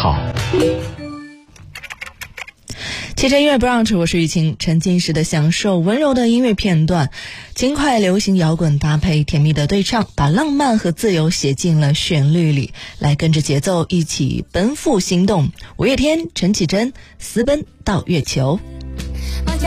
号。 汽车音乐 brunch， 我是雨晴，沉浸式的享受温柔的音乐片段，轻快流行摇滚搭配甜蜜的对唱，把浪漫和自由写进了旋律里，来跟着节奏一起奔赴心动。五月天，陈绮贞，私奔到月球。